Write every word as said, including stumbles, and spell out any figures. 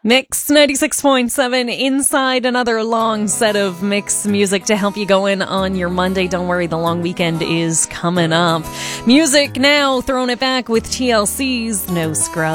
Mix ninety-six point seven inside another long set of mix music to help you go in on your Monday. Don't worry, the long weekend is coming up. Music now, throwing it back with T L C's No Scrub.